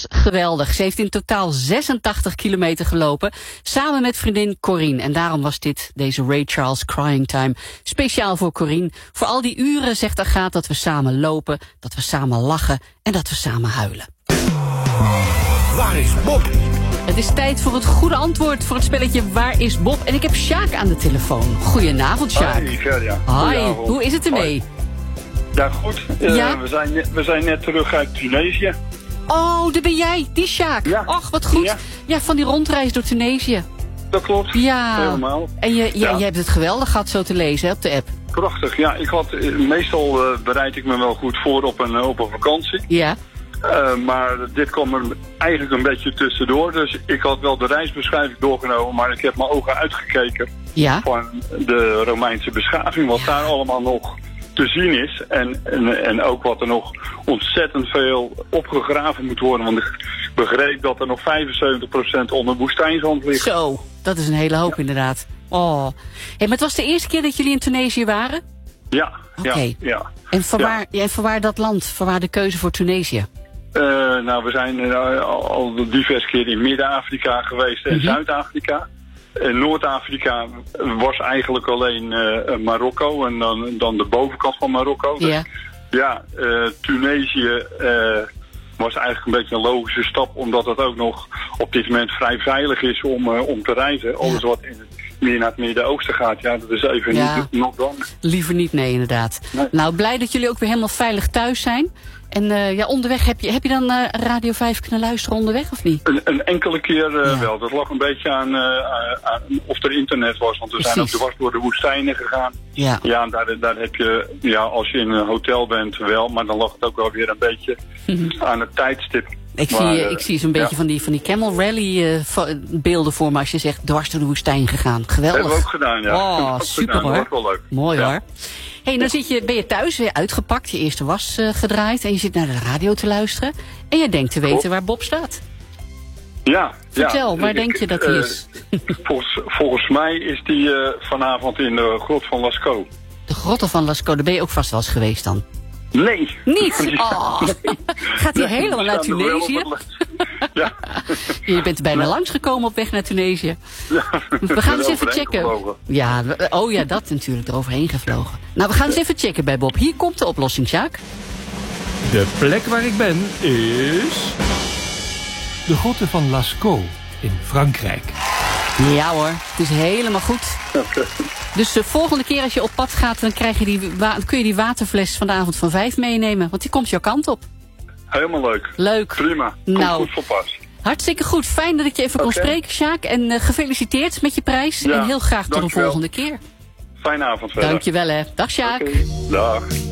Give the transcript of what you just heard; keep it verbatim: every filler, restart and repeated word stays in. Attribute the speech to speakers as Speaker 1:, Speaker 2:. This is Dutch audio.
Speaker 1: was geweldig. Ze heeft in totaal zesentachtig kilometer gelopen, samen met vriendin Corine. En daarom was dit, deze Ray Charles Crying Time, speciaal voor Corine. Voor al die uren zegt Agathe dat we samen lopen, dat we samen lachen en dat we samen huilen.
Speaker 2: Waar is Bob?
Speaker 1: Het is tijd voor het goede antwoord voor het spelletje Waar is Bob? En ik heb Sjaak aan de telefoon. Goedenavond, Sjaak.
Speaker 3: Hoi, Gerja.
Speaker 1: Hoi, hoe is het ermee?
Speaker 3: Ja, goed. Uh,
Speaker 1: Ja?
Speaker 3: We, zijn net, we zijn net terug uit Tunesië.
Speaker 1: Oh, daar ben jij, die Sjaak.
Speaker 3: Ja.
Speaker 1: Och, wat goed. Ja.
Speaker 3: Ja.
Speaker 1: van die rondreis door Tunesië.
Speaker 3: Dat klopt.
Speaker 1: Ja.
Speaker 3: Helemaal.
Speaker 1: En je, ja,
Speaker 3: Ja.
Speaker 1: je hebt het geweldig gehad zo te lezen hè, op de app.
Speaker 3: Prachtig. Ja, ik had, uh, meestal uh, bereid ik me wel goed voor op een, uh, op een vakantie.
Speaker 1: Ja.
Speaker 3: Uh, maar dit kwam er eigenlijk een beetje tussendoor. Dus ik had wel de reisbeschrijving doorgenomen, maar ik heb mijn ogen uitgekeken
Speaker 1: Ja.
Speaker 3: van de Romeinse beschaving. Wat daar allemaal nog te zien is. En, en, en ook wat er nog ontzettend veel opgegraven moet worden. Want ik begreep dat er nog vijfenzeventig procent onder woestijnzand ligt.
Speaker 1: Zo, dat is een hele hoop inderdaad. Oh. Hey, maar het was de eerste keer dat jullie in Tunesië waren?
Speaker 3: Ja,
Speaker 1: Oké.
Speaker 3: ja, ja.
Speaker 1: En vanwaar,
Speaker 3: Ja.
Speaker 1: ja. en vanwaar dat land? Vanwaar de keuze voor Tunesië?
Speaker 3: Uh, nou, we zijn uh, al, al diverse keren in Midden-Afrika geweest en
Speaker 1: Mhm.
Speaker 3: Zuid-Afrika. In Noord-Afrika was eigenlijk alleen uh, Marokko en dan, dan de bovenkant van Marokko. Dus,
Speaker 1: Ja.
Speaker 3: ja, uh, Tunesië uh, was eigenlijk een beetje een logische stap, omdat het ook nog op dit moment vrij veilig is om, uh, om te reizen. Alles wat in het, meer naar het Midden-Oosten gaat, ja, dat is even
Speaker 1: Ja.
Speaker 3: niet nog dan.
Speaker 1: Liever niet, nee inderdaad.
Speaker 3: Nee.
Speaker 1: Nou, blij dat jullie ook weer helemaal veilig thuis zijn. En uh, ja, onderweg, heb je, heb je dan uh, Radio vijf kunnen luisteren onderweg of niet?
Speaker 3: Een, een enkele keer uh,
Speaker 1: Ja.
Speaker 3: wel. Dat lag een beetje aan, uh, aan of er internet was. Want we zijn ook
Speaker 1: Precies.
Speaker 3: dwars door de woestijnen gegaan.
Speaker 1: Ja.
Speaker 3: Ja, daar, daar heb je, ja, als je in een hotel bent wel. Maar dan lag het ook wel weer een beetje aan het tijdstip.
Speaker 1: Ik
Speaker 3: Maar,
Speaker 1: zie,
Speaker 3: uh,
Speaker 1: ik zie zo'n beetje
Speaker 3: ja.
Speaker 1: van die, van die Camel Rally uh, fo- beelden voor me als je zegt dwars door de woestijn gegaan. Geweldig.
Speaker 3: Hebben we ook gedaan, ja.
Speaker 1: Oh,
Speaker 3: Hebben we ook
Speaker 1: super
Speaker 3: gedaan.
Speaker 1: hoor.
Speaker 3: Dat was wel leuk.
Speaker 1: Mooi
Speaker 3: Ja.
Speaker 1: hoor. Hey, dan zit je, ben je thuis weer uitgepakt, je eerste was uh, gedraaid en je zit naar de radio te luisteren. En je denkt te weten
Speaker 3: Klopt.
Speaker 1: waar Bob staat.
Speaker 3: Ja.
Speaker 1: Vertel,
Speaker 3: ja.
Speaker 1: waar
Speaker 3: Ik-
Speaker 1: denk je dat hij
Speaker 3: uh,
Speaker 1: is?
Speaker 3: volgens, volgens mij is die uh, vanavond in de grot van Lascaux.
Speaker 1: De grotten van Lascaux, daar ben je ook vast wel eens geweest dan.
Speaker 3: Nee.
Speaker 1: Niet? Oh. Gaat hij
Speaker 3: Nee,
Speaker 1: helemaal
Speaker 3: die
Speaker 1: naar
Speaker 3: staan er wel op
Speaker 1: Tunesië?
Speaker 3: het lijst. Ja.
Speaker 1: Je bent er bijna langsgekomen op weg naar Tunesië.
Speaker 3: Ja.
Speaker 1: We gaan eens even
Speaker 3: Eroverheen
Speaker 1: checken.
Speaker 3: gevlogen.
Speaker 1: Ja, we- oh ja, dat natuurlijk, eroverheen gevlogen. Nou, we gaan eens even checken bij Bob. Hier komt de oplossing, Sjaak.
Speaker 2: De plek waar ik ben is... de grotten van Lascaux in Frankrijk.
Speaker 1: Ja hoor, het is helemaal goed. Dus de volgende keer als je op pad gaat, dan krijg je die wa- kun je die waterfles van de avond van vijf meenemen. Want die komt jouw kant op.
Speaker 3: Helemaal leuk.
Speaker 1: Leuk.
Speaker 3: Prima. Komt
Speaker 1: Nou.
Speaker 3: goed voor pas.
Speaker 1: Hartstikke goed. Fijn dat ik je even kon
Speaker 3: Oké.
Speaker 1: spreken, Sjaak. En uh, gefeliciteerd met je prijs.
Speaker 3: Ja,
Speaker 1: en heel graag tot de
Speaker 3: dankjewel.
Speaker 1: volgende keer.
Speaker 3: Fijne avond verder.
Speaker 1: Dankjewel hè. Dag Sjaak.
Speaker 3: Oké, dag.